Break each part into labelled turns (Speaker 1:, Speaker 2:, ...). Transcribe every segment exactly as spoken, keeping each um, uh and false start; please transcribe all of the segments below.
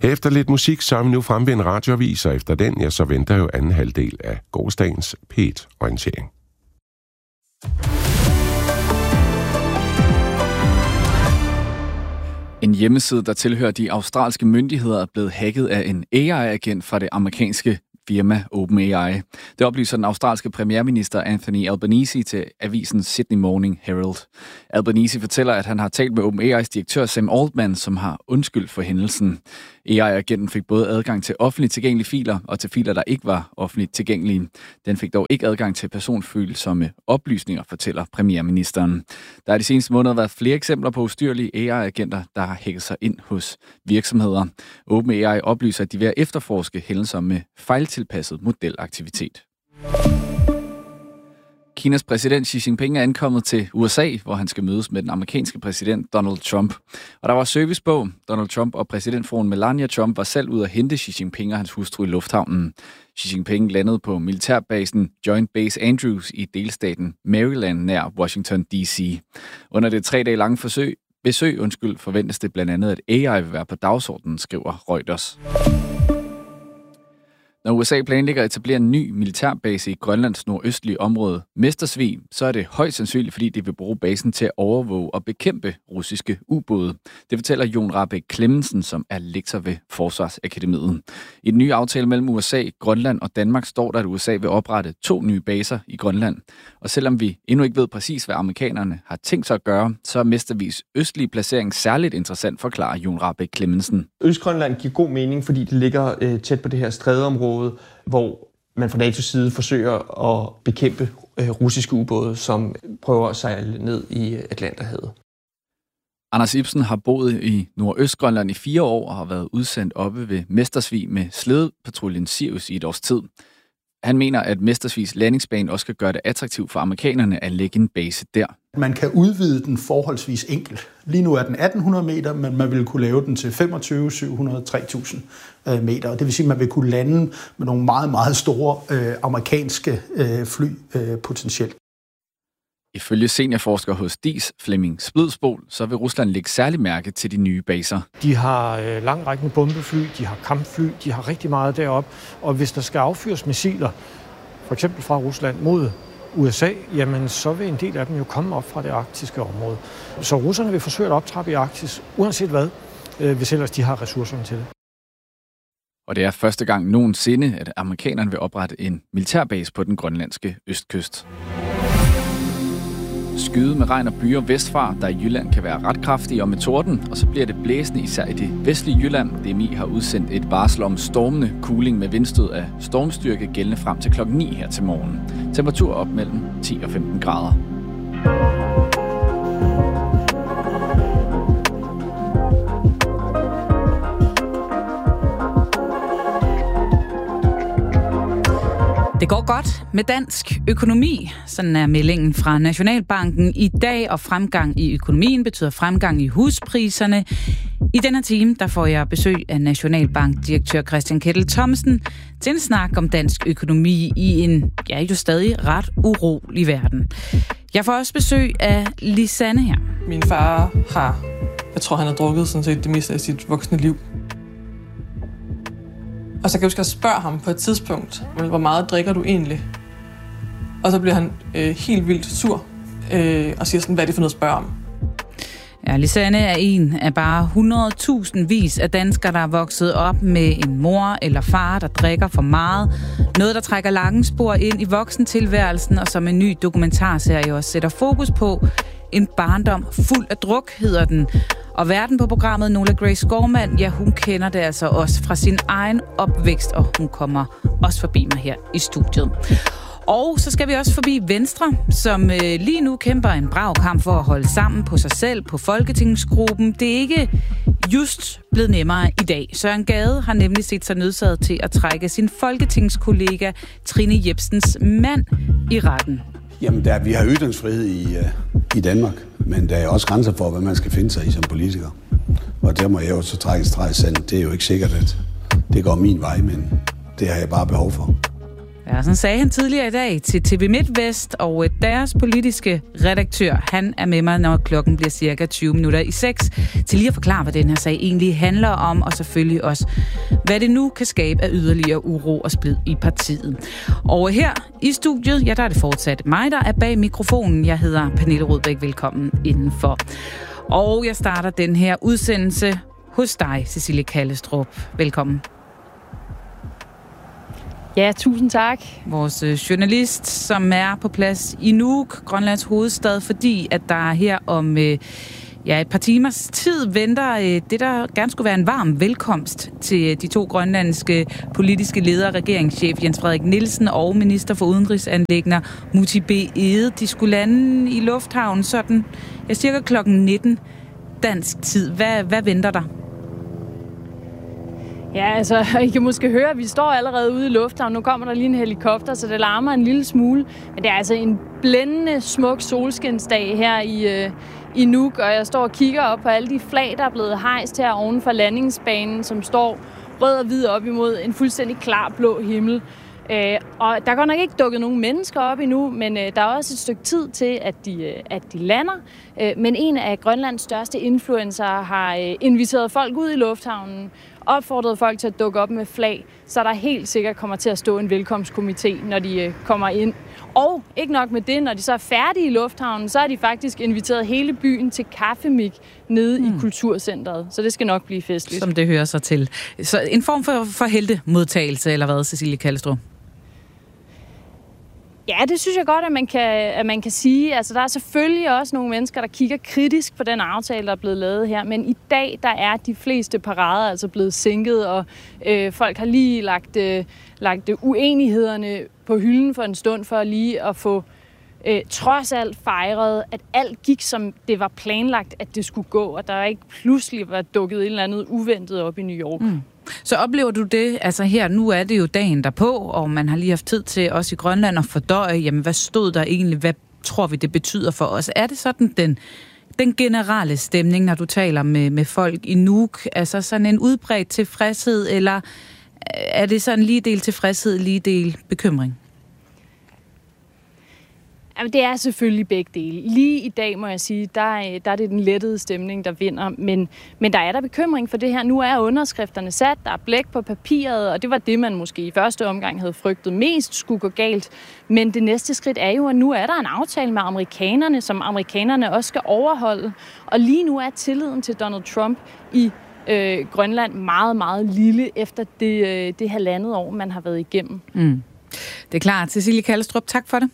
Speaker 1: Efter lidt musik, så er vi nu fremme ved en radioavis, og efter den, ja, så venter jo anden halvdel af gårsdagens P et-orientering.
Speaker 2: En hjemmeside, der tilhører de australske myndigheder, er blevet hacket af en A I-agent fra det amerikanske firma OpenAI. Det oplyser den australske premierminister Anthony Albanese til avisen Sydney Morning Herald. Albanese fortæller, at han har talt med OpenAI's direktør Sam Altman, som har undskyldt for hændelsen. A I-agenten fik både adgang til offentligt tilgængelige filer og til filer, der ikke var offentligt tilgængelige. Den fik dog ikke adgang til personfølsomme oplysninger, fortæller premierministeren. Der har de seneste måneder været flere eksempler på ustyrlige A I-agenter, der har hacket sig ind hos virksomheder. OpenAI oplyser, at de er ved at efterforske hændelser med fejltilpasset modelaktivitet. Kinas præsident Xi Jinping er ankommet til U S A, hvor han skal mødes med den amerikanske præsident Donald Trump. Og der var service på. Donald Trump og præsidentfruen Melania Trump var selv ude at hente Xi Jinping og hans hustru i lufthavnen. Xi Jinping landede på militærbasen Joint Base Andrews i delstaten Maryland nær Washington D C. Under det tre dage lange forsøg, besøg undskyld, forventes det blandt andet, at A I vil være på dagsordenen, skriver Reuters. Når U S A planlægger at etablere en ny militærbase i Grønlands nordøstlige område, Mestersvig, så er det højst sandsynligt, fordi de vil bruge basen til at overvåge og bekæmpe russiske ubåde. Det fortæller Jon Rahbek Clemmensen, som er lektor ved Forsvarsakademiet. I den nye aftale mellem U S A, Grønland og Danmark står der, at U S A vil oprette to nye baser i Grønland. Og selvom vi endnu ikke ved præcis, hvad amerikanerne har tænkt sig at gøre, så er Mestervigs østlige placering særligt interessant, forklarer Jon Rahbek Clemmensen.
Speaker 3: Østgrønland giver god mening, fordi det ligger øh, tæt på det her strædeområde, hvor man fra N A T O's side forsøger at bekæmpe øh, russiske ubåde, som prøver at sejle ned i Atlanterhavet.
Speaker 2: Anders Ibsen har boet i Nordøstgrønland i fire år og har været udsendt oppe ved Mestersvig med slædepatruljen Sirius i et års tid. Han mener, at Mestersvigs landingsbane også skal gøre det attraktivt for amerikanerne at lægge en base der.
Speaker 4: Man kan udvide den forholdsvis enkelt. Lige nu er den atten hundrede meter, men man vil kunne lave den til femogtyve syv hundrede tre tusind meter. Og det vil sige, at man vil kunne lande med nogle meget, meget store øh, amerikanske øh, fly øh, potentielt.
Speaker 2: Ifølge seniorforsker hos D I S, Flemming Splidsbol, så vil Rusland lægge særlig mærke til de nye baser.
Speaker 5: De har øh, langrækkende bombefly, de har kampfly, de har rigtig meget deroppe. Og hvis der skal affyres missiler, for eksempel fra Rusland mod U S A, jamen så vil en del af dem jo komme op fra det arktiske område. Så russerne vil forsøge at optrappe i Arktis, uanset hvad, øh, hvis ellers de har ressourcerne til det.
Speaker 2: Og det er første gang nogensinde, at amerikanerne vil oprette en militærbase på den grønlandske østkyst. Skyde med regn og byer vestfra, der i Jylland kan være ret kraftige og med torden, og så bliver det blæsende især i det vestlige Jylland. D M I har udsendt et varsel om stormende kuling med vindstød af stormstyrke gældende frem til klokken ni her til morgen. Temperatur op mellem ti og femten grader.
Speaker 6: Det går godt med dansk økonomi. Sådan er meldingen fra Nationalbanken i dag, og fremgang i økonomien betyder fremgang i huspriserne. I denne time der får jeg besøg af Nationalbankdirektør Christian Kettel Thomsen til en snak om dansk økonomi i en, ja, jo stadig ret urolig verden. Jeg får også besøg af Lisanne her.
Speaker 7: Min far har, jeg tror han har drukket sådan set det meste af sit voksne liv. Og så kan jeg huske at spørge ham på et tidspunkt, hvor meget drikker du egentlig? Og så bliver han øh, helt vildt sur øh, og siger sådan, hvad er det for noget at spørge om?
Speaker 6: Ja, Lisanne er en af bare hundredtusindvis af danskere, der er vokset op med en mor eller far, der drikker for meget. Noget, der trækker lange spor ind i voksentilværelsen, og som en ny dokumentarserie også sætter fokus på. En barndom fuld af druk, hedder den. Og verden på programmet, Nola Grace Gorman, ja, hun kender det altså også fra sin egen opvækst, og hun kommer også forbi mig her i studiet. Og så skal vi også forbi Venstre, som øh, lige nu kæmper en brav kamp for at holde sammen på sig selv, på folketingsgruppen. Det er ikke just blevet nemmere i dag. Søren Gade har nemlig set sig nødsaget til at trække sin folketingskollega Trine Jepsens mand i retten.
Speaker 8: Jamen, der, vi har ytringsfrihed i, uh, i Danmark, men der er også grænser for, hvad man skal finde sig i som politiker. Og der må jeg jo så trække en streg i sandet. Det er jo ikke sikkert, at det går min vej, men det har jeg bare behov for.
Speaker 6: Ja, sådan sagde han tidligere i dag til T V MidtVest, og deres politiske redaktør, han er med mig, når klokken bliver cirka tyve minutter i seks, til lige at forklare, hvad den her sag egentlig handler om, og selvfølgelig også, hvad det nu kan skabe af yderligere uro og splid i partiet. Og her i studiet, ja, der er det fortsat mig, der er bag mikrofonen. Jeg hedder Pernille Rudbæk, velkommen indenfor. Og jeg starter den her udsendelse hos dig, Cecilie Kallestrup. Velkommen.
Speaker 9: Ja, tusind tak.
Speaker 6: Vores journalist, som er på plads i Nuuk, Grønlands hovedstad, fordi at der her om ja, et par timers tid venter det, der gerne skulle være en varm velkomst til de to grønlandske politiske ledere, regeringschef Jens Frederik Nielsen og minister for udenrigsanliggender Muti B. Egede. De skulle lande i lufthavnen sådan, ja, cirka klokken nitten dansk tid. Hvad, hvad venter der?
Speaker 9: Ja, altså, I kan måske høre, at vi står allerede ude i lufthavnen. Nu kommer der lige en helikopter, så det larmer en lille smule. Men det er altså en blændende smuk solskinsdag her i, øh, i Nuuk, og jeg står og kigger op på alle de flag, der er blevet hejst her oven for landingsbanen, som står rød og hvid op imod en fuldstændig klar blå himmel. Øh, og der er godt nok ikke dukket nogen mennesker op endnu, men øh, der er også et stykke tid til, at de, øh, at de lander. Øh, men en af Grønlands største influencer har øh, inviteret folk ud i lufthavnen, opfordret folk til at dukke op med flag, så der helt sikkert kommer til at stå en velkomstkomité, når de øh, kommer ind. Og ikke nok med det, når de så er færdige i lufthavnen, så har de faktisk inviteret hele byen til kaffemik nede mm. i Kulturcentret. Så det skal nok blive festligt.
Speaker 6: Som det hører sig til. Så en form for, for heltemodtagelse, eller hvad, Cecilie Kallestrup?
Speaker 9: Ja, det synes jeg godt, at man, kan, at man kan sige. Altså, der er selvfølgelig også nogle mennesker, der kigger kritisk på den aftale, der er blevet lavet her. Men i dag, der er de fleste parader altså blevet sænket, og øh, folk har lige lagt, øh, lagt uenighederne på hylden for en stund, for lige at få øh, trods alt fejret, at alt gik, som det var planlagt, at det skulle gå, og der ikke pludselig var dukket et eller andet uventet op i New York. Mm.
Speaker 6: Så oplever du det, altså her, nu er det jo dagen derpå, og man har lige haft tid til os i Grønland at fordøje, jamen hvad stod der egentlig, hvad tror vi det betyder for os? Er det sådan den, den generelle stemning, når du taler med, med folk i Nuuk, altså sådan en udbredt tilfredshed, eller er det sådan lige del tilfredshed, lige del bekymring?
Speaker 9: Jamen, det er selvfølgelig begge dele. Lige i dag, må jeg sige, der, der er det den lettede stemning, der vinder. Men, men der er der bekymring for det her. Nu er underskrifterne sat, der er blæk på papiret, og det var det, man måske i første omgang havde frygtet mest skulle gå galt. Men det næste skridt er jo, at nu er der en aftale med amerikanerne, som amerikanerne også skal overholde. Og lige nu er tilliden til Donald Trump i øh, Grønland meget, meget lille efter det, øh, det halvandet år, man har været igennem.
Speaker 6: Mm. Det er klart. Cecilie Kallestrup, tak for det.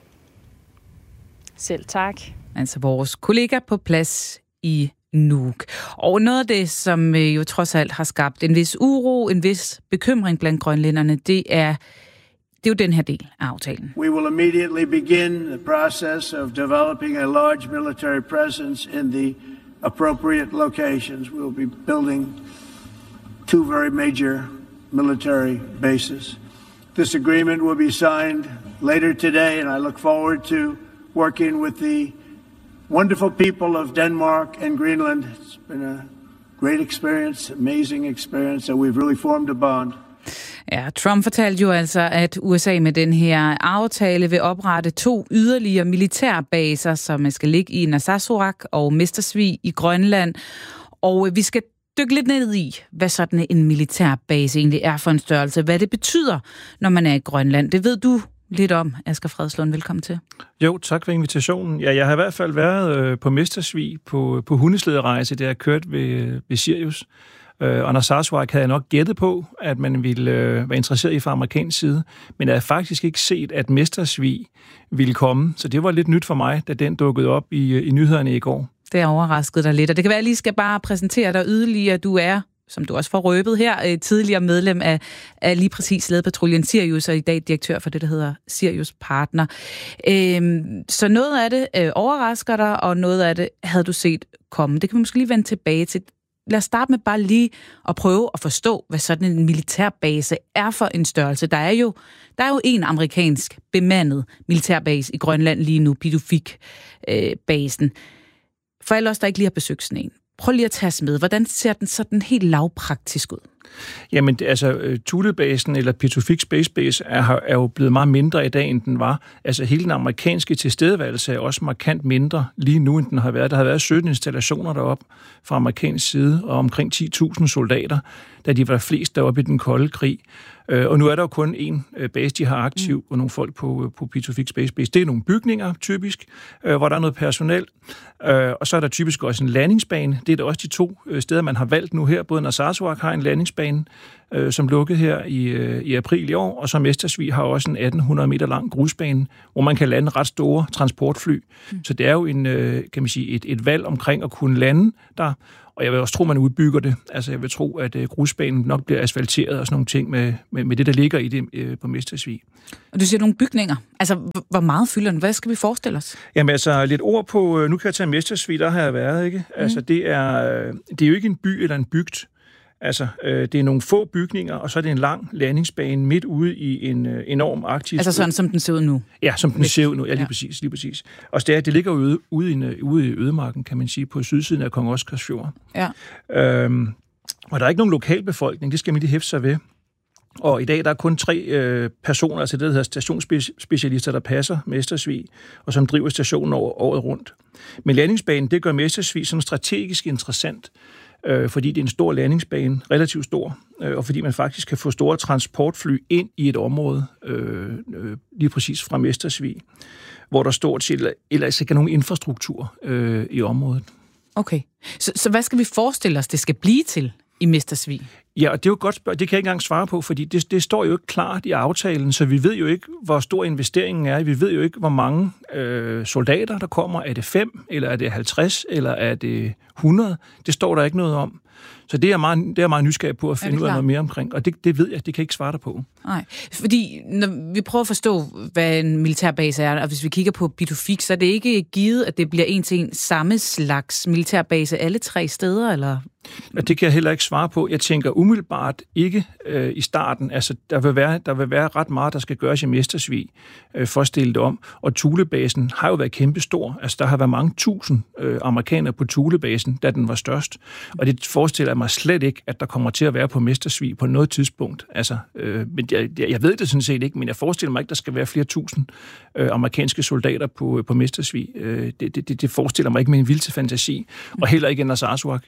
Speaker 9: Selv tak.
Speaker 6: Altså vores kollega på plads i Nuuk. Og noget af det, som jo trods alt har skabt en vis uro, en vis bekymring blandt grønlænderne, det er, det er jo den her del af aftalen.
Speaker 10: We will immediately begin the process of developing a large military presence in the appropriate locations. We will be building two very major military bases. This agreement will be signed later today, and I look forward to working with the wonderful people of Denmark and Greenland. It's been a great experience, amazing experience, and we've really formed a bond.
Speaker 6: Ja, Trump fortalte jo altså, at U S A med den her aftale vil oprette to yderligere militærbaser, som skal ligge i Narsarsuaq og Mestersvig i Grønland. Og vi skal dykke lidt ned i, hvad sådan en militærbase egentlig er for en størrelse. Hvad det betyder, når man er i Grønland. Det ved du lidt om, Asger Fredslund. Velkommen til.
Speaker 11: Jo, tak for invitationen. Ja, jeg har i hvert fald været øh, på Mestersvig på, på hundeslederejse, der jeg kørt ved, ved Sirius. Øh, og Narsarsuaq havde jeg nok gættet på, at man ville øh, være interesseret i fra amerikansk side. Men jeg havde faktisk ikke set, at Mestersvig ville komme. Så det var lidt nyt for mig, da den dukkede op i, i nyhederne i går. Det
Speaker 6: er overrasket dig lidt. Og det kan være, at jeg lige skal bare præsentere dig yderligere. Du er, som du også får røbet her, tidligere medlem af, af lige præcis Lædepatruljen Sirius, og i dag direktør for det, der hedder Sirius Partner. Øhm, så noget af det øh, overrasker dig, og noget af det havde du set komme. Det kan vi måske lige vende tilbage til. Lad os starte med bare lige at prøve at forstå, hvad sådan en militærbase er for en størrelse. Der er jo, der er jo en amerikansk bemandet militærbase i Grønland lige nu, Pituffik-basen. Øh, for alle os, der ikke lige har besøgt sådan en. Prøv lige at tage os med. Hvordan ser den sådan helt lavpraktisk ud?
Speaker 11: Jamen, altså, Thulebasen eller Pituffik Space Base er, er jo blevet meget mindre i dag, end den var. Altså, hele den amerikanske tilstedeværelse er også markant mindre lige nu, end den har været. Der har været sytten installationer deroppe fra amerikansk side, og omkring ti tusind soldater, da de var flest deroppe i den kolde krig. Og nu er der jo kun én base, de har aktiv, mm. og nogle folk på, på Pituffik Space Base. Det er nogle bygninger, typisk, hvor der er noget personel, og så er der typisk også en landingsbane. Det er da også de to steder, man har valgt nu her. Både Narsarsuaq har en landingsbane, som lukkede her i, i april i år, og så Mestersvig har også en atten hundrede meter lang grusbane, hvor man kan lande ret store transportfly. Mm. Så det er jo en, kan man sige, et, et valg omkring at kunne lande der. Og jeg vil også tro, man udbygger det. Altså, jeg vil tro, at uh, grusbanen nok bliver asfalteret og sådan nogle ting med, med, med det, der ligger i det uh, på Mestersvig. Og
Speaker 6: du siger nogle bygninger. Altså, hvor meget fylder den? Hvad skal vi forestille os?
Speaker 11: Jamen, altså, lidt ord på... Nu kan jeg tage Mestersvig, der har jeg været, ikke? Mm. Altså, det er, det er jo ikke en by eller en bygd. Altså, øh, det er nogle få bygninger, og så er det en lang landingsbane midt ude i en øh, enorm arktisk...
Speaker 6: Altså sådan, som den ser ud nu?
Speaker 11: Ja, som den ser ud nu. Ja, lige ja. præcis. Lige præcis. Og det, er, det ligger ude, ude, i, ude i ødemarken, kan man sige, på sydsiden af Kong Oscars Fjord.
Speaker 6: Ja.
Speaker 11: Øhm, og der er ikke nogen lokalbefolkning, det skal man lige hæfte sig ved. Og i dag der er kun tre øh, personer, altså det, der hedder stationsspecialister, der passer Mestersvig, og som driver stationen over året rundt. Men landingsbanen, det gør Mestersvig sådan strategisk interessant, øh, fordi det er en stor landingsbane, relativt stor, øh, og fordi man faktisk kan få store transportfly ind i et område, øh, øh, lige præcis fra Mestersvig, hvor der stort set ellers ikke er nogen infrastruktur øh, i området.
Speaker 6: Okay, så, så hvad skal vi forestille os, det skal blive til i Mestersvig?
Speaker 11: Ja, og det er jo et godt spørgsmål. Det kan jeg ikke engang svare på, fordi det, det står jo ikke klart i aftalen, så vi ved jo ikke, hvor stor investeringen er. Vi ved jo ikke, hvor mange øh, soldater der kommer. Er det fem, eller er det halvtreds, eller er det hundrede? Det står der ikke noget om. Så det er jeg meget, det er meget nysgerrig på at finde ud af noget mere omkring, og det, det ved jeg, det kan jeg ikke svare dig på.
Speaker 6: Nej, fordi når vi prøver at forstå, hvad en militærbase er, og hvis vi kigger på Pituffik, så er det ikke givet, at det bliver en til en samme slags militærbase alle tre steder, eller...
Speaker 11: Og det kan jeg heller ikke svare på. Jeg tænker umiddelbart ikke øh, i starten. Altså, der vil, være, der vil være ret meget, der skal gøres i Mestersvig øh, for at stille det om. Og Thulebasen har jo været kæmpestor. Altså, der har været mange tusind øh, amerikanere på Thulebasen, da den var størst. Og det forestiller mig slet ikke, at der kommer til at være på Mestersvig på noget tidspunkt. Altså, øh, men jeg, jeg ved det sådan set ikke, men jeg forestiller mig ikke, at der skal være flere tusind øh, amerikanske soldater på, på Mestersvig. Øh, det, det, det forestiller mig ikke med en vildse fantasi. Og heller ikke en Narsarsuaq.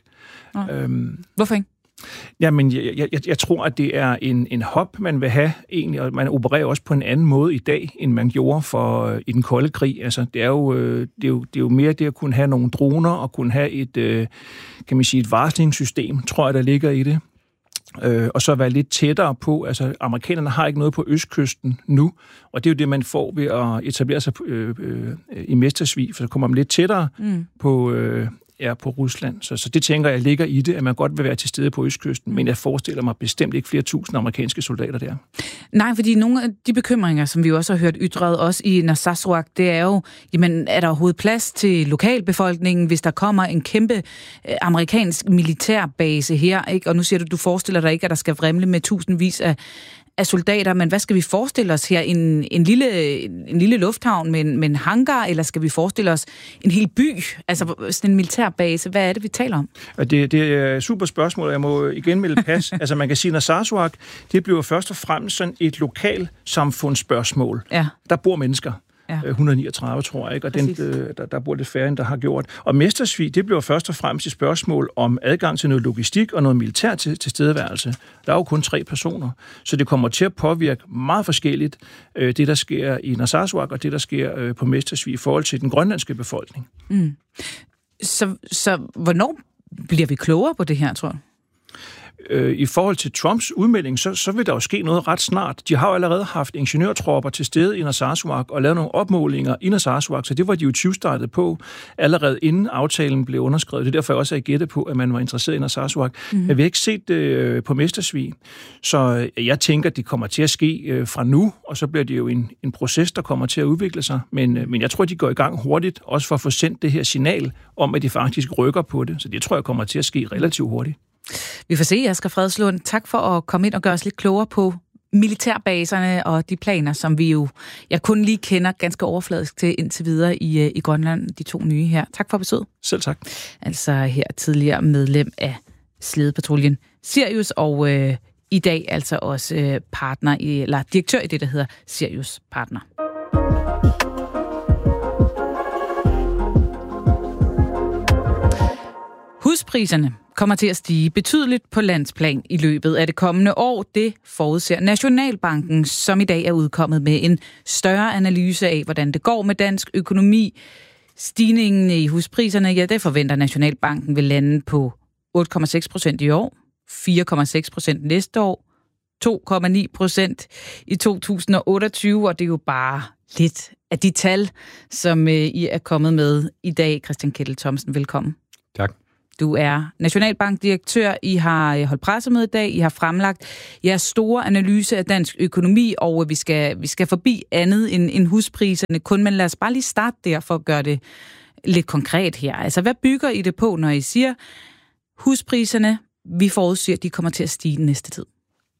Speaker 6: Øhm, Hvorfor ikke?
Speaker 11: Jamen, jeg, jeg, jeg tror, at det er en, en hop, man vil have egentlig, og man opererer også på en anden måde i dag, end man gjorde for øh, i den kolde krig. Altså, det er, jo, øh, det, er jo, det er jo mere det at kunne have nogle droner og kunne have et, øh, kan man sige, et varslingssystem, tror jeg, der ligger i det. Øh, og så være lidt tættere på, altså amerikanerne har ikke noget på østkysten nu, og det er jo det, man får ved at etablere sig øh, øh, i Mestersvig, for så kommer man lidt tættere mm. på... Øh, er på Rusland. Så, så det tænker jeg ligger i det, at man godt vil være til stede på østkysten, men jeg forestiller mig bestemt ikke flere tusind amerikanske soldater der.
Speaker 6: Nej, fordi nogle af de bekymringer, som vi jo også har hørt ytret, også i Narsarsuaq, det er jo, jamen, er der overhovedet plads til lokalbefolkningen, hvis der kommer en kæmpe øh, amerikansk militærbase her, ikke? Og nu siger du, du forestiller dig ikke, at der skal vrimle med tusindvis af af soldater, men hvad skal vi forestille os her? En, en, lille, en lille lufthavn med en, med en hangar, eller skal vi forestille os en hel by? Altså sådan en militærbase. Hvad er det, vi taler om?
Speaker 11: Det, det er et super spørgsmål, og jeg må igen melde pas. Altså man kan sige, at Narsarsuaq, det bliver først og fremmest sådan et lokalsamfundsspørgsmål.
Speaker 6: Ja.
Speaker 11: Der bor mennesker.
Speaker 6: Ja.
Speaker 11: et hundrede og niogtredive, tror jeg, ikke? Og den, øh, der, der bor lidt færre, end der har gjort. Og Mestersvig, det bliver først og fremmest et spørgsmål om adgang til noget logistik og noget militær til, til stedeværelse. Der er jo kun tre personer, så det kommer til at påvirke meget forskelligt øh, det, der sker i Narsarsuaq og det, der sker øh, på Mestersvig i forhold til den grønlandske befolkning.
Speaker 6: Mm. Så, så hvornår bliver vi klogere på det her, tror jeg?
Speaker 11: I forhold til Trumps udmelding, så, så vil der jo ske noget ret snart. De har jo allerede haft ingeniørtropper til stede i Narsarsuaq og lavet nogle opmålinger i Narsarsuaq, så det var de jo tyvstartet på allerede inden aftalen blev underskrevet. Det er derfor jeg også har gættet på, at man var interesseret i Narsarsuaq. Mm-hmm. Men vi har ikke set det øh, på Mestersvig, så jeg tænker, at det kommer til at ske øh, fra nu, og så bliver det jo en, en proces, der kommer til at udvikle sig. Men, øh, men jeg tror, de går i gang hurtigt, også for at få sendt det her signal om, at de faktisk rykker på det. Så det tror jeg kommer til at ske relativt hurtigt.
Speaker 6: Vi får se, Asger Fredslund. Tak for at komme ind og gøre os lidt klogere på militærbaserne og de planer, som vi jo jeg kun lige kender ganske overfladisk til indtil videre i, i Grønland, de to nye her. Tak for besøget.
Speaker 11: Selv tak.
Speaker 6: Altså her tidligere medlem af slædepatruljen Sirius, og øh, i dag altså også øh, partner i, eller direktør i det, der hedder Sirius Partner. Huspriserne kommer til at stige betydeligt på landsplan i løbet af det kommende år. Det forudser Nationalbanken, som i dag er udkommet med en større analyse af, hvordan det går med dansk økonomi. Stigningen i huspriserne, ja, det forventer Nationalbanken vil lande på otte komma seks procent i år, fire komma seks procent næste år, to komma ni procent i to tusind og otteogtyve, og det er jo bare lidt af de tal, som øh, I er kommet med i dag. Christian Kettel Thomsen, velkommen.
Speaker 12: Tak.
Speaker 6: Du er Nationalbankdirektør. I har holdt pressemøde i dag. I har fremlagt jeres store analyse af dansk økonomi, og vi skal, vi skal forbi andet end, end huspriserne kun, men lad os bare lige starte der for at gøre det lidt konkret her. Altså, hvad bygger I det på, når I siger, huspriserne, vi forudsiger, at de kommer til at stige den næste tid?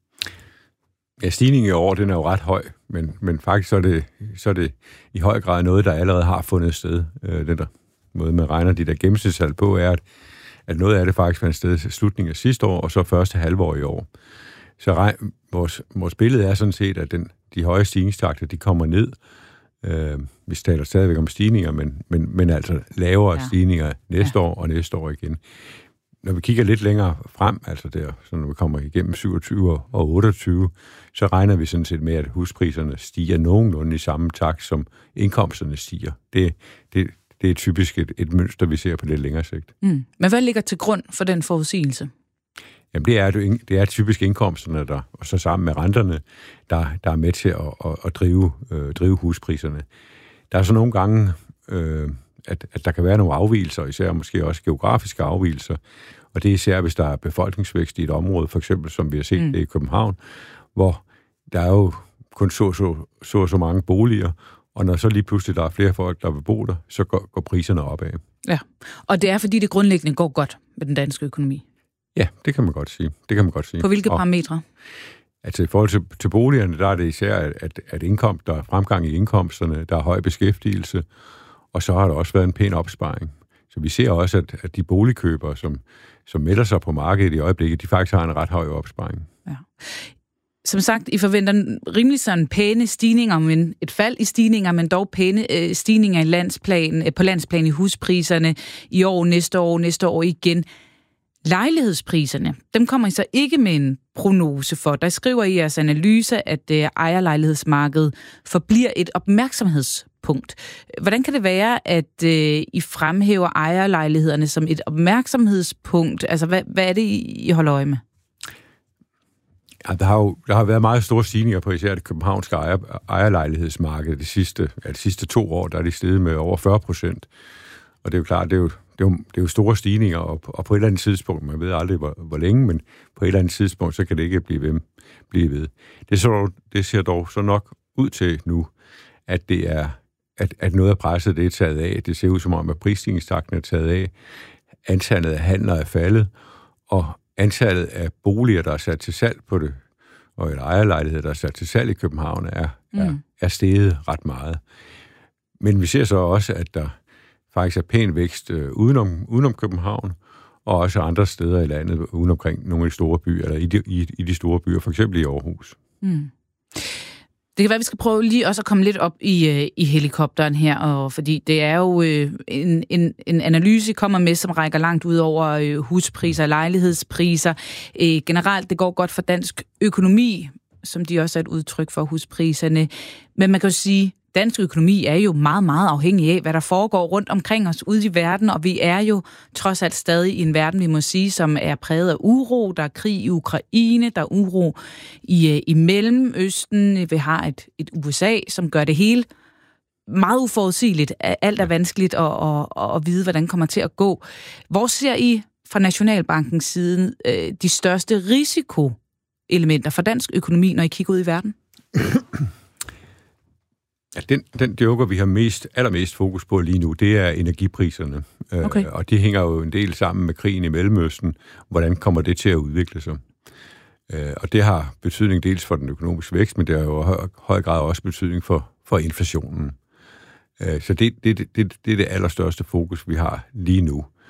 Speaker 12: Ja, stigningen i år, den er jo ret høj, men, men faktisk så er, det, så er det i høj grad noget, der allerede har fundet sted. Øh, den der måde, man regner de der gennemsnitstal på, er, at, at noget af det faktisk fandt sted i slutningen af sidste år, og så første halvår i år. Så regn, vores, vores billede er sådan set, at den, de høje stigningstakter, de kommer ned. Øh, vi taler stadigvæk om stigninger, men, men, men altså lavere ja. stigninger næste ja. år og næste år igen. Når vi kigger lidt længere frem, altså der, så når vi kommer igennem syvogtyve og otteogtyve, så regner vi sådan set med, at huspriserne stiger nogenlunde i samme takt, som indkomsterne stiger. Det, det, det er typisk et, et mønster, vi ser på lidt længere sigt.
Speaker 6: Mm. Men hvad ligger til grund for den forudsigelse?
Speaker 12: Jamen, det er, det er typisk indkomsterne, der, og så sammen med renterne, der, der er med til at, at, at drive, øh, drive huspriserne. Der er så nogle gange... Øh, At, at der kan være nogle afvigelser, især måske også geografiske afvigelser, og det er især, hvis der er befolkningsvækst i et område, for eksempel som vi har set mm. det i København, hvor der er jo kun så så, så så mange boliger, og når så lige pludselig der er flere folk, der vil bo der, så går, går priserne opad.
Speaker 6: Ja, og det er fordi det grundlæggende går godt med den danske økonomi?
Speaker 12: Ja, det kan man godt sige. Det kan man godt sige.
Speaker 6: På hvilke og, parametre?
Speaker 12: Altså i forhold til, til boligerne, der er det især, at, at indkomst, der er fremgang i indkomsterne, der er høj beskæftigelse, og så har der også været en pæn opsparing. Så vi ser også, at, at de boligkøbere, som, som melder sig på markedet i øjeblikket, de faktisk har en ret høj opsparing. Ja.
Speaker 6: Som sagt, I forventer rimelig sådan pæne stigninger, men et fald i stigninger, men dog pæne øh, stigninger i landsplan, øh, på landsplan i huspriserne i år, næste år, næste år igen. Lejlighedspriserne, dem kommer I så ikke med en prognose for. Der skriver I jeres analyse, at øh, ejerlejlighedsmarkedet forbliver et opmærksomhedspunkt. Hvordan kan det være, at øh, I fremhæver ejerlejlighederne som et opmærksomhedspunkt? Altså, hvad, hvad er det, I holder øje med?
Speaker 12: Ja, der har jo der har været meget store stigninger på især det københavnske ejer, ejerlejlighedsmarked de sidste, ja, de sidste to år. Der er de steget med over fyrre procent. Og det er jo klart, det er jo, det er jo, det er jo store stigninger, og, og på et eller andet tidspunkt, man ved aldrig, hvor, hvor længe, men på et eller andet tidspunkt, så kan det ikke blive ved. Blive ved. Det, så, det ser dog så nok ud til nu, at det er at, at noget af presset det er taget af. Det ser ud som om, at prisstigningstakten er taget af. Antallet af handler er faldet, og antallet af boliger, der er sat til salg på det, og et ejerlejlighed, der er sat til salg i København, er, mm. er, er steget ret meget. Men vi ser så også, at der faktisk er pæn vækst øh, udenom, udenom København, og også andre steder i landet, udenomkring nogle af de store byer, eller i de, i, i de store byer, for eksempel i Aarhus. Mm.
Speaker 6: Det kan være, vi skal prøve lige også at komme lidt op i, i helikopteren her, og fordi det er jo øh, en, en, en analyse, I kommer med, som rækker langt ud over øh, huspriser og lejlighedspriser. Øh, generelt, det går godt for dansk økonomi, som de også er et udtryk for huspriserne. Men man kan jo sige, dansk økonomi er jo meget, meget afhængig af, hvad der foregår rundt omkring os ude i verden, og vi er jo trods alt stadig i en verden, vi må sige, som er præget af uro. Der er krig i Ukraine, der er uro i, i Mellemøsten. Vi har et, et U S A, som gør det hele meget uforudsigeligt. Alt er vanskeligt at, at, at vide, hvordan det kommer til at gå. Hvor ser I fra Nationalbankens side de største risikoelementer for dansk økonomi, når I kigger ud i verden?
Speaker 12: Ja, den, den joker, vi har mest, allermest fokus på lige nu, det er energipriserne. Okay. Øh, og det hænger jo en del sammen med krigen i Mellemøsten. Hvordan kommer det til at udvikle sig? Øh, og det har betydning dels for den økonomiske vækst, men det har jo i høj grad også betydning for, for inflationen. Øh, så det, det, det, det er det allerstørste fokus, vi har lige nu.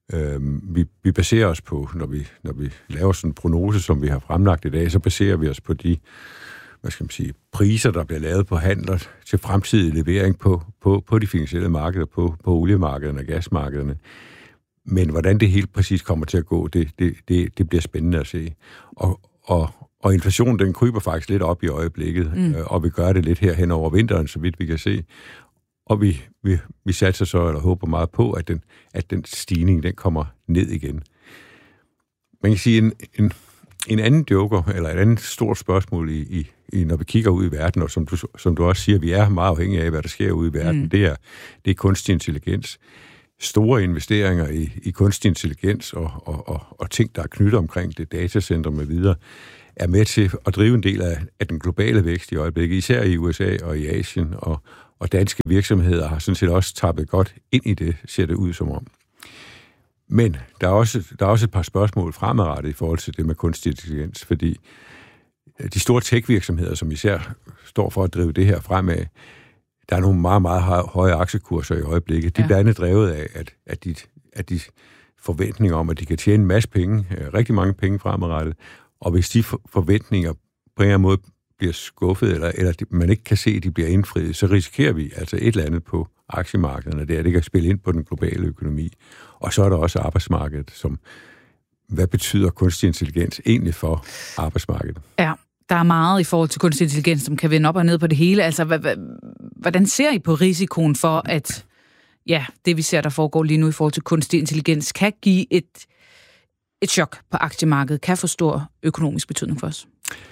Speaker 12: Øh, vi, vi baserer os på, når vi, når vi laver sådan en prognose, som vi har fremlagt i dag, så baserer vi os på de, hvad skal man sige, priser, der bliver lavet på handler til fremtidig levering på, på, på de finansielle markeder, på, på oliemarkederne og gasmarkederne. Men hvordan det helt præcis kommer til at gå, det, det, det, det bliver spændende at se. Og, og, og inflationen, den kryber faktisk lidt op i øjeblikket, mm. øh, og vi gør det lidt her hen over vinteren, så vidt vi kan se. Og vi, vi, vi satser så, eller håber meget på, at den, at den stigning, den kommer ned igen. Man kan sige, en, en, en anden joker, eller et andet stort spørgsmål, i, i, i, når vi kigger ud i verden, og som du, som du også siger, vi er meget afhængige af, hvad der sker ude i verden, mm. det, er, det er kunstig intelligens. Store investeringer i, i kunstig intelligens og, og, og, og ting, der er knyttet omkring det, datacenter med videre, er med til at drive en del af, af den globale vækst i øjeblikket, især i U S A og i Asien, og, og danske virksomheder har sådan set også tappet godt ind i det, ser det ud som om. Men der er også, der er også et par spørgsmål fremadrettet i forhold til det med kunstig intelligens, fordi de store tech-virksomheder, som især står for at drive det her fremad, der er nogle meget, meget høje aktiekurser i øjeblikket. De ja. bliver andet drevet af, at, at, de, at de forventninger om, at de kan tjene en masse penge, rigtig mange penge fremadrettet, og hvis de forventninger på en eller anden måde bliver skuffet, eller, eller man ikke kan se, at de bliver indfriet, så risikerer vi altså et eller andet på aktiemarkederne, der det kan spille ind på den globale økonomi. Og så er der også arbejdsmarkedet, som, hvad betyder kunstig intelligens egentlig for arbejdsmarkedet?
Speaker 6: Ja. Der er meget i forhold til kunstig intelligens, som kan vende op og ned på det hele. Altså, hvordan ser I på risikoen for, at ja, det vi ser, der foregår lige nu i forhold til kunstig intelligens, kan give et, et chok på aktiemarkedet, kan få stor økonomisk betydning for os?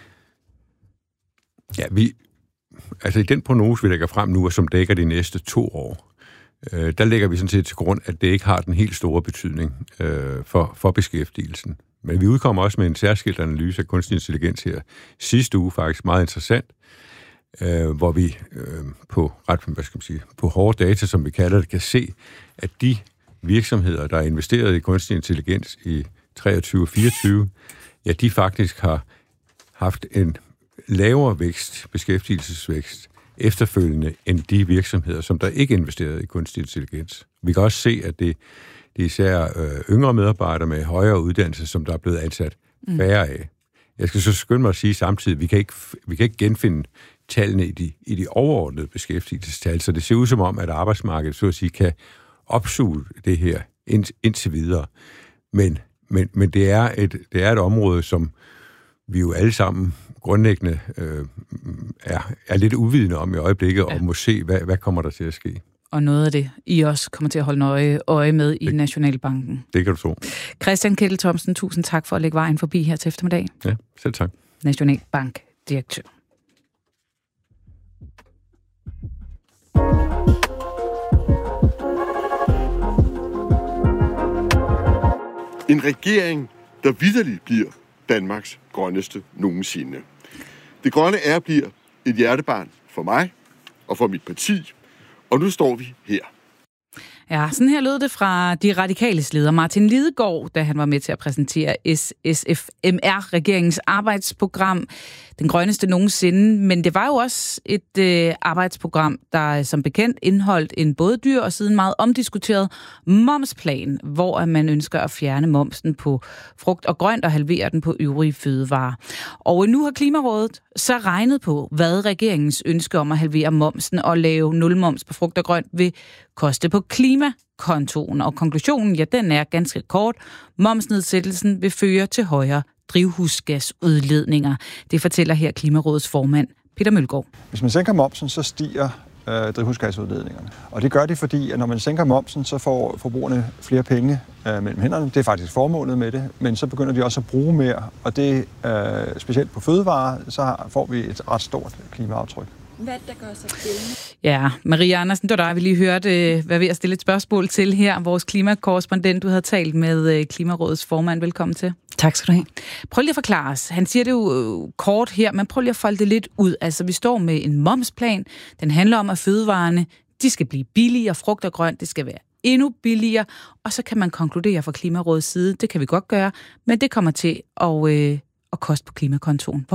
Speaker 12: Ja, vi, altså i den prognose, vi lægger frem nu, og som dækker de næste to år, øh, der lægger vi sådan set til grund, at det ikke har den helt store betydning øh, for, for beskæftigelsen. Men vi udkommer også med en særskilt analyse af kunstig intelligens her sidste uge, faktisk meget interessant, øh, hvor vi øh, på ret, hvad skal man sige, på hårde data, som vi kalder det, kan se, at de virksomheder, der er investeret i kunstig intelligens i treogtyve fireogtyve, ja, de faktisk har haft en lavere vækst, beskæftigelsesvækst, efterfølgende end de virksomheder, som der ikke investerede i kunstig intelligens. Vi kan også se, at det Det er især øh, yngre medarbejdere med højere uddannelse, som der er blevet ansat færre af. Jeg skal så skynde mig at sige samtidig, at vi kan ikke, vi kan ikke genfinde tallene i de, i de overordnede beskæftigelsestal, så det ser ud som om, at arbejdsmarkedet så at sige kan opsuge det her ind, indtil videre. Men, men, men det, er et, det er et område, som vi jo alle sammen grundlæggende øh, er, er lidt uvidende om i øjeblikket, ja. Og må se, hvad, hvad kommer der til at ske.
Speaker 6: Og noget af det, I også kommer til at holde nøje øje med i det, Nationalbanken.
Speaker 12: Det kan du tro.
Speaker 6: Christian Kettel Thomsen, tusind tak for at lægge vejen forbi her til eftermiddag.
Speaker 12: Ja, selv tak.
Speaker 6: Nationalbank-direktør.
Speaker 13: En regering, der vitterligt bliver Danmarks grønneste nogensinde. Det grønne er bliver et hjertebarn for mig og for mit parti. Og nu står vi her.
Speaker 6: Ja, sådan her lød det fra de radikales leder Martin Lidegaard, da han var med til at præsentere S S F M R-regeringens arbejdsprogram, den grønneste nogensinde. Men det var jo også et øh, arbejdsprogram, der som bekendt indeholdt en både dyr og siden meget omdiskuteret momsplan, hvor man ønsker at fjerne momsen på frugt og grønt og halvere den på øvrige fødevarer. Og nu har Klimarådet så regnet på, hvad regeringens ønske om at halvere momsen og lave nulmoms på frugt og grønt vil koste på klimakontoen. Og konklusionen, ja, den er ganske kort. Momsnedsættelsen vil føre til højere drivhusgasudledninger. Det fortæller her Klimarådets formand Peter Mølgaard.
Speaker 14: Hvis man sænker momsen, så stiger øh, drivhusgasudledningerne. Og det gør de, fordi at når man sænker momsen, så får forbrugerne flere penge øh, mellem hænderne. Det er faktisk formålet med det, men så begynder de også at bruge mere. Og det øh, specielt på fødevarer, så får vi et ret stort klimaaftryk.
Speaker 15: Hvad der gør sig gældende?
Speaker 6: Ja, Maria Andersen, det var dig, vi lige hørte, hvad ved at stille et spørgsmål til her. Vores klimakorrespondent, du havde talt med Klimarådets formand. Velkommen til.
Speaker 15: Tak skal du have.
Speaker 6: Prøv lige at forklare os. Han siger det jo kort her, men prøv lige at folde det lidt ud. Altså, vi står med en momsplan. Den handler om, at fødevarene, de skal blive billigere. Frugt og grønt, det skal være endnu billigere. Og så kan man konkludere fra Klimarådets side, det kan vi godt gøre, men det kommer til at, øh, at koste på klimakontoen. Hvorfor?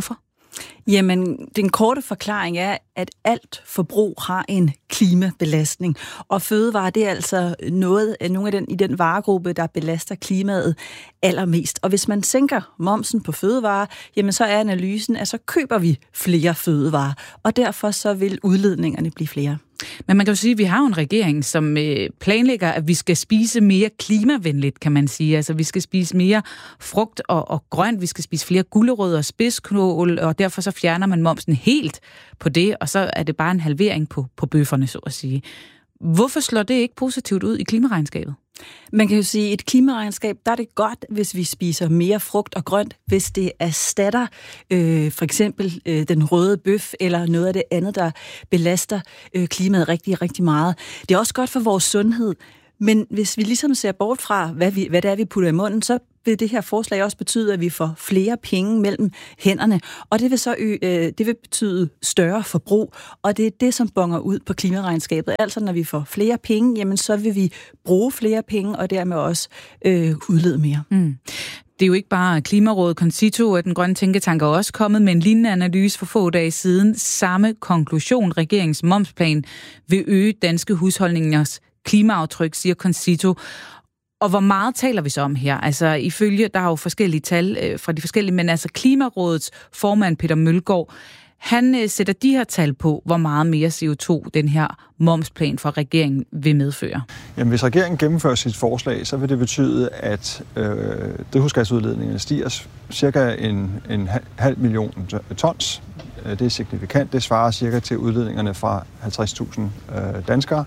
Speaker 15: Jamen, den korte forklaring er, at alt forbrug har en klimabelastning. Og fødevarer, det er altså noget, nogle af den, i den varegruppe, der belaster klimaet allermest. Og hvis man sænker momsen på fødevarer, jamen så er analysen, at så køber vi flere fødevarer. Og derfor så vil udledningerne blive flere.
Speaker 6: Men man kan jo sige, at vi har jo en regering, som planlægger, at vi skal spise mere klimavenligt, kan man sige. Altså, vi skal spise mere frugt og, og grønt, vi skal spise flere gulerødder og spidskål, og derfor så fjerner man momsen helt på det, og så er det bare en halvering på, på bøfferne, så at sige. Hvorfor slår det ikke positivt ud i klimaregnskabet?
Speaker 15: Man kan jo sige, at et klimaregnskab, der er det godt, hvis vi spiser mere frugt og grønt, hvis det erstatter øh, for eksempel øh, den røde bøf eller noget af det andet, der belaster øh, klimaet rigtig, rigtig meget. Det er også godt for vores sundhed, men hvis vi ligesom ser bort fra, hvad, vi, hvad det er, vi putter i munden, så vil det her forslag også betyde, at vi får flere penge mellem hænderne, og det vil så ø, øh, det vil betyde større forbrug, og det er det, som bonger ud på klimaregnskabet. Altså, når vi får flere penge, jamen så vil vi bruge flere penge, og dermed også øh, udlede mere.
Speaker 6: Mm. Det er jo ikke bare Klimarådet, Concito og den grønne tænketank er også kommet med en lignende analyse for få dage siden. Samme konklusion, regeringens momsplan vil øge danske husholdningers klimaaftryk, siger Concito. Og hvor meget taler vi så om her? Altså ifølge, der er jo forskellige tal øh, fra de forskellige, men altså Klimarådets formand Peter Mølgaard, han øh, sætter de her tal på, hvor meget mere C O to den her momsplan fra regeringen vil medføre.
Speaker 14: Jamen, hvis regeringen gennemfører sit forslag, så vil det betyde, at øh, drivhusgasudledningerne stiger cirka en, en halv million tons. Det er signifikant. Det svarer cirka til udledningerne fra halvtreds tusind øh, danskere.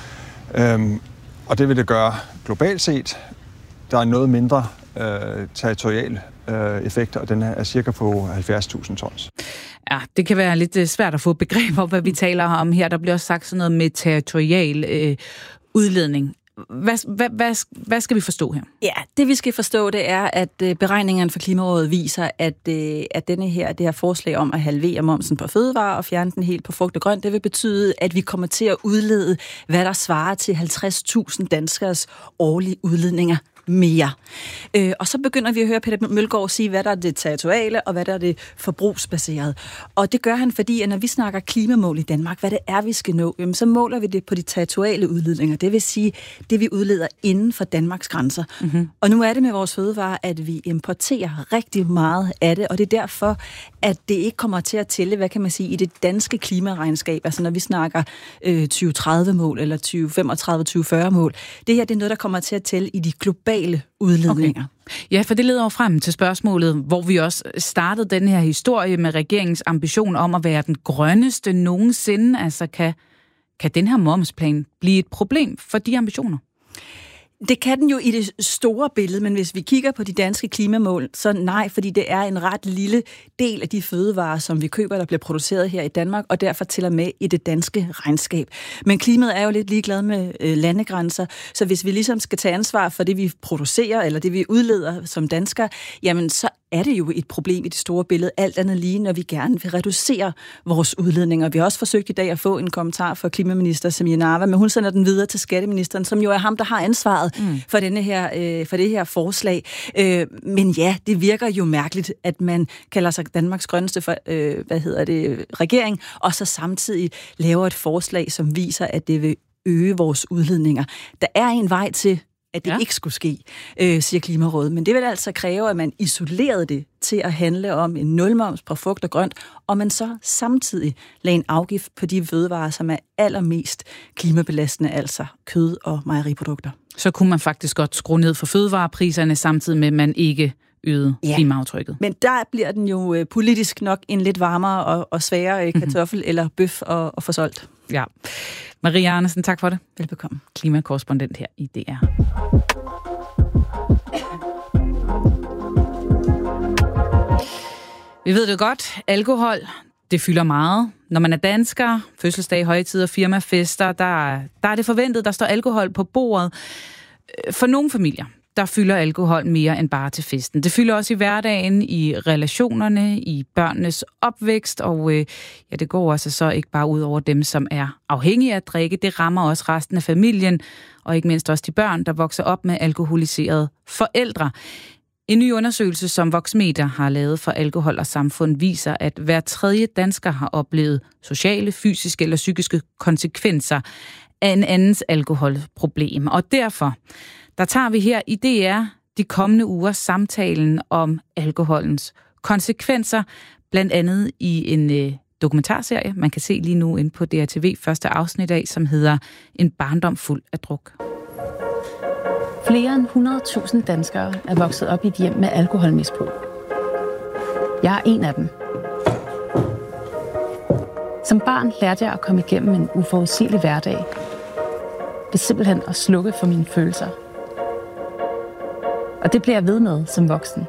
Speaker 14: Øhm, og det vil det gøre globalt set. Der er noget mindre øh, territorial øh, effekt, og den er cirka på halvfjerds tusind tons.
Speaker 6: Ja, det kan være lidt svært at få begreb om, hvad vi taler om her. Der bliver også sagt sådan noget med territorial øh, udledning. Hvad, hvad, hvad, hvad skal vi forstå her?
Speaker 15: Ja, det vi skal forstå, det er, at øh, beregningerne for Klimarådet viser, at, øh, at denne her, det her forslag om at halvere momsen på fødevarer og fjerne den helt på frugt og grønt, det vil betyde, at vi kommer til at udlede, hvad der svarer til halvtreds tusind danskers årlige udledninger mere. Øh, og så begynder vi at høre Peter Mølgaard sige, hvad der er det territoriale, og hvad der er det forbrugsbaserede. Og det gør han, fordi at når vi snakker klimamål i Danmark, hvad det er, vi skal nå, jamen, så måler vi det på de territoriale udledninger. Det vil sige, det vi udleder inden for Danmarks grænser. Mm-hmm. Og nu er det med vores fødevarer, at vi importerer rigtig meget af det, og det er derfor, at det ikke kommer til at tælle, hvad kan man sige, i det danske klimaregnskab. Altså når vi snakker øh, tyve tredive-mål eller tyve femogtredive tyve fyrre-mål. Det her det er noget, der kommer til at tælle i de globale udledninger.
Speaker 6: Okay. Ja, for det leder jo frem til spørgsmålet, hvor vi også startede den her historie med regeringens ambition om at være den grønneste nogensinde. Altså kan, kan den her momsplan blive et problem for de ambitioner?
Speaker 15: Det kan den jo i det store billede, men hvis vi kigger på de danske klimamål, så nej, fordi det er en ret lille del af de fødevarer, som vi køber, der bliver produceret her i Danmark, og derfor tæller med i det danske regnskab. Men klimaet er jo lidt ligeglad med øh, landegrænser, så hvis vi ligesom skal tage ansvar for det, vi producerer, eller det, vi udleder som danskere, jamen så er det jo et problem i det store billede, alt andet lige, når vi gerne vil reducere vores udledninger. Vi har også forsøgt i dag at få en kommentar fra klimaminister Samir Nawa, men hun sender den videre til skatteministeren, som jo er ham, der har ansvaret mm. for, denne her, øh, for det her forslag. Øh, men ja, det virker jo mærkeligt, at man kalder sig Danmarks grønneste for, øh, hvad hedder det, regering, og så samtidig laver et forslag, som viser, at det vil øge vores udledninger. Der er en vej til, at det ja. ikke skulle ske, øh, siger Klimarådet. Men det vil altså kræve, at man isolerede det til at handle om en nulmoms på frugt og grønt, og man så samtidig lagde en afgift på de fødevarer, som er allermest klimabelastende, altså kød og mejeriprodukter.
Speaker 6: Så kunne man faktisk godt skrue ned for fødevarepriserne, samtidig med, at man ikke øgede ja. klimaaftrykket.
Speaker 15: Men der bliver den jo øh, politisk nok en lidt varmere og, og sværere øh, kartoffel mm-hmm. eller bøf og, og få solgt.
Speaker 6: Ja. Maria Andersen, tak for det.
Speaker 15: Velbekomme.
Speaker 6: Klimakorrespondent her i D R. Vi ved det godt. Alkohol, det fylder meget. Når man er dansker, fødselsdag, højtider, firmafester, der, der er det forventet, der står alkohol på bordet. For nogle familier, der fylder alkohol mere end bare til festen. Det fylder også i hverdagen, i relationerne, i børnenes opvækst, og øh, ja, det går altså så ikke bare ud over dem, som er afhængige af at drikke. Det rammer også resten af familien, og ikke mindst også de børn, der vokser op med alkoholiserede forældre. En ny undersøgelse, som Voxmeter har lavet for Alkohol og Samfund, viser, at hver tredje dansker har oplevet sociale, fysiske eller psykiske konsekvenser af en andens alkoholproblem. Og derfor, der tager vi her i D R de kommende uger samtalen om alkoholens konsekvenser, blandt andet i en øh, dokumentarserie, man kan se lige nu inde på D R T V første afsnit af, som hedder En barndom fuld af druk.
Speaker 16: Flere end hundrede tusind danskere er vokset op i et hjem med alkoholmisbrug. Jeg er en af dem. Som barn lærte jeg at komme igennem en uforudsigelig hverdag. Det er simpelthen at slukke for mine følelser. Og det bliver jeg ved med som voksen.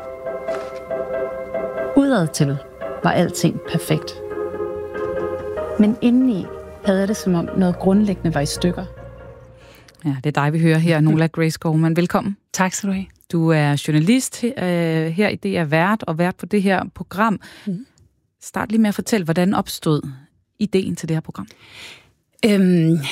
Speaker 16: Udadtil var alting perfekt. Men indeni havde jeg det, som om noget grundlæggende var i stykker.
Speaker 6: Ja, det er dig, vi hører her, Nola Grace Gorman. Velkommen.
Speaker 16: Tak skal du have.
Speaker 6: Du er journalist øh, her i D R Vært og vært på det her program. Mm. Start lige med at fortælle, hvordan opstod ideen til det her program?
Speaker 16: Øhm,